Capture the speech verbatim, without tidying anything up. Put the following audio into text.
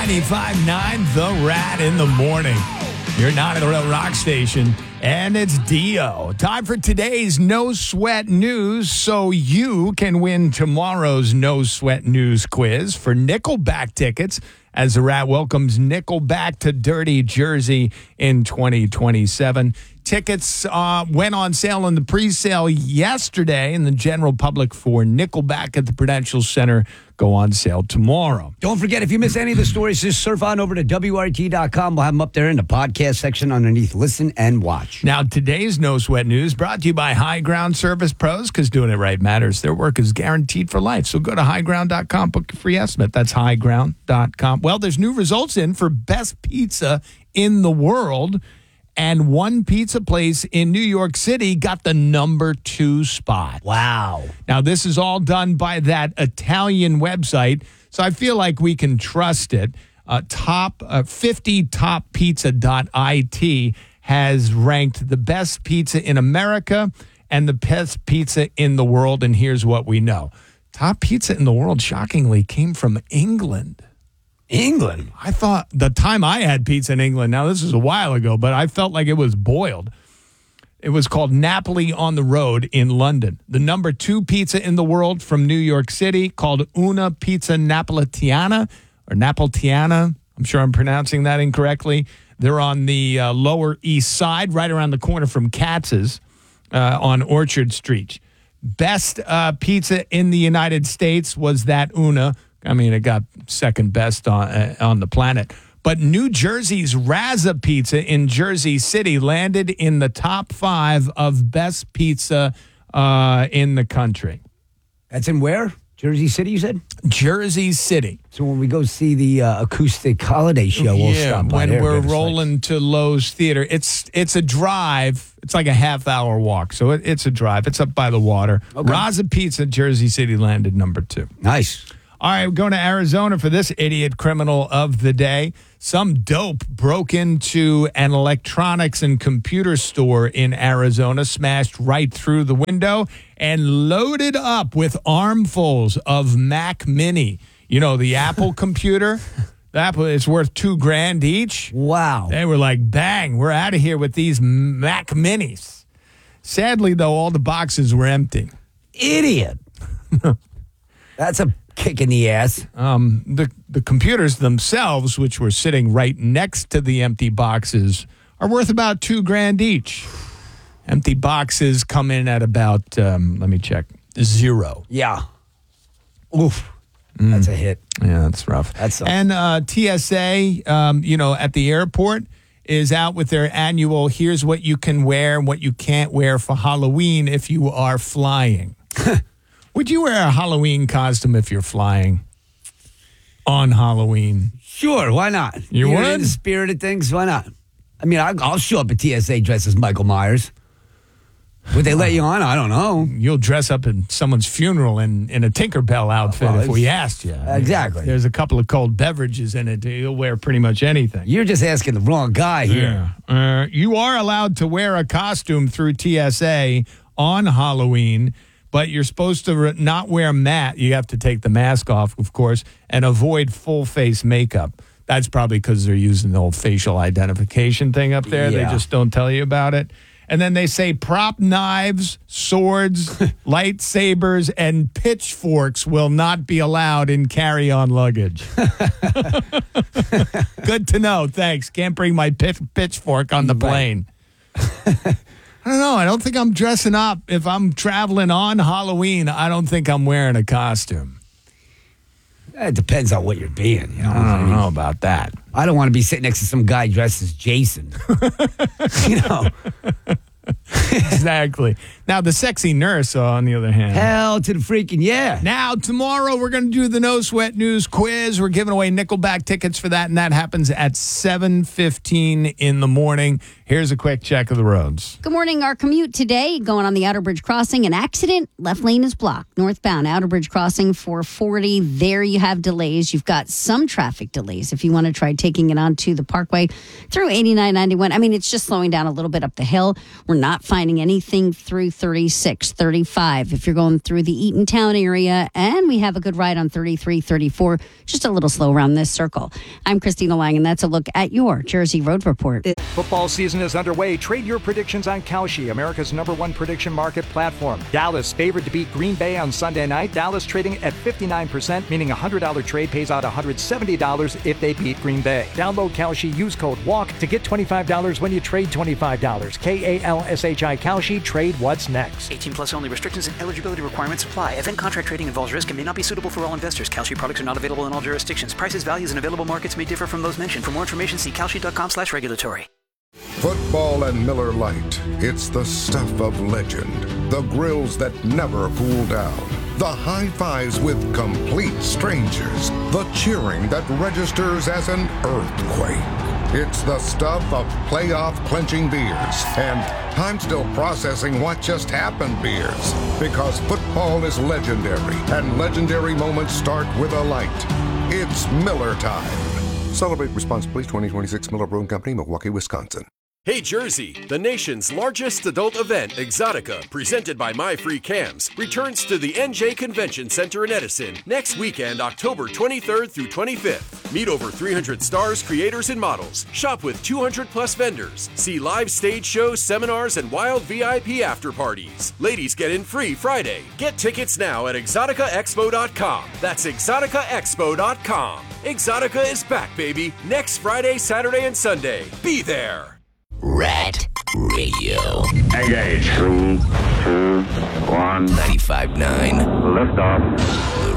ninety-five point nine The Rat in the morning. You're not at the Real Rock Station, and it's Dio. Time for today's No Sweat News, so you can win tomorrow's No Sweat News quiz for Nickelback tickets as the Rat welcomes Nickelback to Dirty Jersey in twenty twenty-seven. Tickets uh, went on sale in the pre-sale yesterday, and the general public for Nickelback at the Prudential Center go on sale tomorrow. Don't forget, if you miss any of the stories, just surf on over to W R T dot com. We'll have them up there in the podcast section underneath Listen and Watch. Now, today's No Sweat News brought to you by High Ground Service Pros, because doing it right matters. Their work is guaranteed for life. So go to high ground dot com, book a free estimate. That's high ground dot com. Well, there's new results in for best pizza in the world. And one pizza place in New York City got the number two spot. Wow. Now, this is all done by that Italian website, so I feel like we can trust it. Uh, top uh, fifty top pizza dot I T has ranked the best pizza in America and the best pizza in the world, and here's what we know. Top pizza in the world, shockingly, came from England. England? I thought the time I had pizza in England, now this is a while ago, but I felt like it was boiled. It was called Napoli on the Road in London. The number two pizza in the world from New York City, called Una Pizza Napolitana, or Napolitana. I'm sure I'm pronouncing that incorrectly. They're on the uh, Lower East Side, right around the corner from Katz's uh, on Orchard Street. Best uh, pizza in the United States was that Una. I mean, it got second best on uh, on the planet. But New Jersey's Razza Pizza in Jersey City landed in the top five of best pizza uh, in the country. That's in where? Jersey City, you said? Jersey City. So when we go see the uh, acoustic holiday show, we'll yeah, stop by when there. we're rolling to Lowe's Theater. It's it's a drive. It's like a half-hour walk, so it, it's a drive. It's up by the water. Okay. Razza Pizza, Jersey City, landed number two. Nice. All right, we're going to Arizona for this idiot criminal of the day. Some dope broke into an electronics and computer store in Arizona, smashed right through the window, and loaded up with armfuls of Mac Mini. You know, the Apple computer. The Apple is worth two grand each. Wow. They were like, bang, we're out of here with these Mac Minis. Sadly, though, all the boxes were empty. Idiot. That's a kick in the ass. Um, the, the computers themselves, which were sitting right next to the empty boxes, are worth about two grand each. Empty boxes come in at about, um, let me check, zero. Yeah. Oof. Mm. That's a hit. Yeah, that's rough. That's a- and uh, T S A, um, you know, at the airport is out with their annual, here's what you can wear and what you can't wear for Halloween if you are flying. Would you wear a Halloween costume if you're flying on Halloween? Sure, why not? You You're would? in the spirit of things, why not? I mean, I'll, I'll show up at T S A dressed as Michael Myers. Would they let you on? I don't know. You'll dress up in someone's funeral in, in a Tinkerbell outfit well, if we asked you. Exactly. There's a couple of cold beverages in it. You'll wear pretty much anything. You're just asking the wrong guy here. Yeah. Uh, you are allowed to wear a costume through T S A on Halloween, but you're supposed to re- not wear mat. You have to take the mask off, of course, and avoid full face makeup. That's probably because they're using the old facial identification thing up there. Yeah. They just don't tell you about it. And then they say prop knives, swords, lightsabers, and pitchforks will not be allowed in carry-on luggage. Good to know. Thanks. Can't bring my pitch- pitchfork on the plane. I don't know. I don't think I'm dressing up. If I'm traveling on Halloween, I don't think I'm wearing a costume. It depends on what you're being. You know? I don't know about that. I don't want to be sitting next to some guy dressed as Jason. You know. Exactly. Now, the sexy nurse, on the other hand. Hell to the freaking yeah. Now, tomorrow, we're going to do the No Sweat News quiz. We're giving away Nickelback tickets for that, and that happens at seven fifteen in the morning. Here's a quick check of the roads. Good morning. Our commute today, going on the Outer Bridge Crossing, an accident. Left lane is blocked. Northbound Outer Bridge Crossing, four forty. There you have delays. You've got some traffic delays if you want to try taking it onto the Parkway through eighty-nine ninety-one. I mean, it's just slowing down a little bit up the hill. We're not finding anything through thirty-six, thirty-five if you're going through the Eatontown area. And we have a good ride on thirty-three, thirty-four, just a little slow around this circle. I'm Christina Lang, and that's a look at your Jersey Road Report. Football season is underway. Trade your predictions on Kalshi, America's number one prediction market platform. Dallas favored to beat Green Bay on Sunday night. Dallas trading at fifty-nine percent, meaning a one hundred dollars trade pays out one hundred seventy dollars if they beat Green Bay. Download Kalshi, use code WALK to get twenty-five dollars when you trade twenty-five dollars. K A L S H I Kalshi, trade what's next. eighteen plus only. Restrictions and eligibility requirements apply. Event contract trading involves risk and may not be suitable for all investors. Kalshi products are not available in all jurisdictions. Prices, values, and available markets may differ from those mentioned. For more information, see kalshi.com slash regulatory. Football and Miller Lite. It's the stuff of legend. The grills that never cool down. The high fives with complete strangers. The cheering that registers as an earthquake. It's the stuff of playoff clinching beers. And I'm still processing what just happened beers. Because football is legendary. And legendary moments start with a light. It's Miller time. Celebrate responsibly. twenty twenty-six Miller Brewing Company, Milwaukee, Wisconsin. Hey Jersey, the nation's largest adult event, Exotica, presented by My Free Cams, returns to the N J Convention Center in Edison next weekend, October twenty-third through twenty-fifth. Meet over three hundred stars, creators, and models. Shop with two hundred plus vendors. See live stage shows, seminars, and wild V I P after parties. Ladies get in free Friday. Get tickets now at exotica expo dot com. That's exotica expo dot com. Exotica is back, baby, next Friday, Saturday, and Sunday. Be there. Rat Radio. Engage. Three, two, one. ninety-five point nine. Lift off. The